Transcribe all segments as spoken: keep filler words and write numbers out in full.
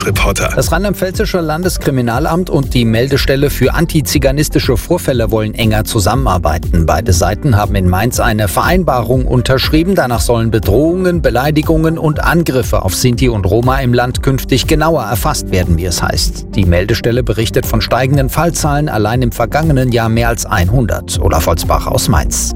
Reporter. Das Rheinland-Pfälzische Landeskriminalamt und die Meldestelle für antiziganistische Vorfälle wollen enger zusammenarbeiten. Beide Seiten haben in Mainz eine Vereinbarung unterschrieben. Danach sollen Bedrohungen, Beleidigungen und Angriffe auf Sinti und Roma im Land künftig genauer erfasst werden, wie es heißt. Die Meldestelle berichtet von steigenden Fallzahlen, allein im vergangenen Jahr mehr als hundert. Olaf Holzbach aus Mainz.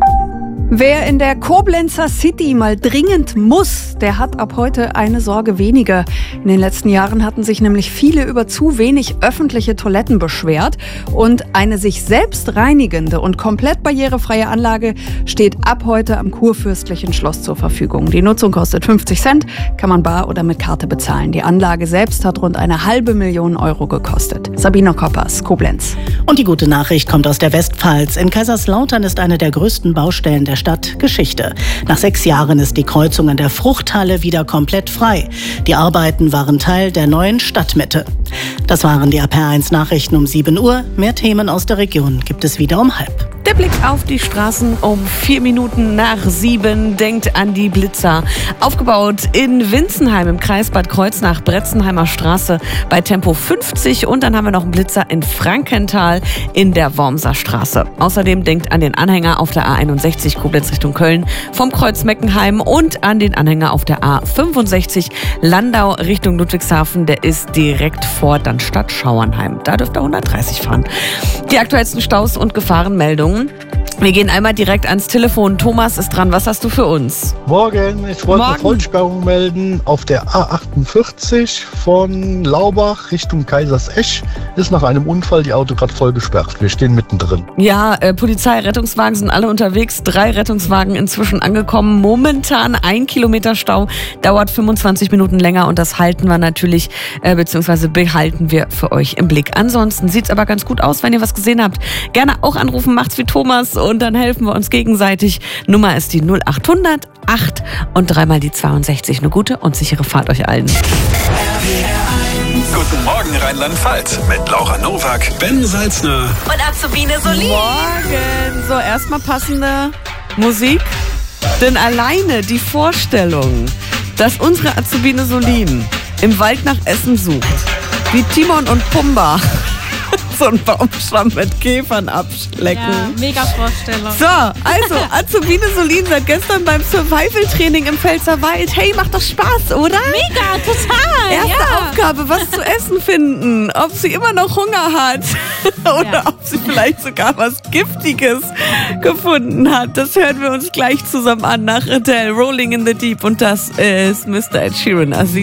Wer in der Koblenzer City mal dringend muss, der hat ab heute eine Sorge weniger. In den letzten Jahren hatten sich nämlich viele über zu wenig öffentliche Toiletten beschwert. Und eine sich selbst reinigende und komplett barrierefreie Anlage steht ab heute am Kurfürstlichen Schloss zur Verfügung. Die Nutzung kostet fünfzig Cent, kann man bar oder mit Karte bezahlen. Die Anlage selbst hat rund eine halbe Million Euro gekostet. Sabine Koppers, Koblenz. Und die gute Nachricht kommt aus der Westpfalz. In Kaiserslautern ist eine der größten Baustellen der Stadt Geschichte. Nach sechs Jahren ist die Kreuzung an der Fruchthalle wieder komplett frei. Die Arbeiten waren Teil der neuen Stadtmitte. Das waren die A P R eins Nachrichten um sieben Uhr. Mehr Themen aus der Region gibt es wieder um halb. Der Blick auf die Straßen um vier Minuten nach sieben. Denkt an die Blitzer. Aufgebaut in Winzenheim im Kreis Bad Kreuznach, Bretzenheimer Straße bei Tempo fünfzig. Und dann haben wir noch einen Blitzer in Frankenthal in der Wormser Straße. Außerdem denkt an den Anhänger auf der A einundsechzig Koblenz Richtung Köln vom Kreuz Meckenheim und an den Anhänger auf der A fünfundsechzig Landau Richtung Ludwigshafen. Der ist direkt vor dann Stadt Schauernheim. Da dürft ihr hundertdreißig fahren. Die aktuellsten Staus und Gefahrenmeldungen. Wir gehen einmal direkt ans Telefon. Thomas ist dran. Was hast du für uns? Morgen. Ich wollte eine Vollsperrung melden auf der A achtundvierzig von Laubach Richtung Kaisersesch. Ist nach einem Unfall die Auto gerade voll gesperrt. Wir stehen mittendrin. Ja, äh, Polizei, Rettungswagen sind alle unterwegs. Drei Rettungswagen inzwischen angekommen. Momentan ein Kilometer Stau. Dauert fünfundzwanzig Minuten länger und das halten wir natürlich, äh, beziehungsweise behalten wir für euch im Blick. Ansonsten sieht es aber ganz gut aus, wenn ihr was gesehen habt. Gerne auch anrufen, macht's wie Thomas und dann helfen wir uns gegenseitig. Nummer ist die null achthundert acht und dreimal die zweiundsechzig. Eine gute und sichere Fahrt euch allen. Guten Morgen Rheinland-Pfalz mit Laura Nowak, Ben Salzner und Azubine Solin. Morgen. So, erstmal passende Musik. Denn alleine die Vorstellung, dass unsere Azubine Solin im Wald nach Essen sucht, wie Timon und Pumba so einen Baumstamm mit Käfern abschlecken. Ja, mega Vorstellung. So, also Azubine Solin seit gestern beim Survival-Training im Pfälzerwald. Hey, macht doch Spaß, oder? Mega, total. Erste ja. Aufgabe, was zu essen finden. Ob sie immer noch Hunger hat oder Ja. ob sie vielleicht sogar was Giftiges gefunden hat. Das hören wir uns gleich zusammen an nach Adele, Rolling in the Deep. Und das ist Mister Ed Sheeran. Also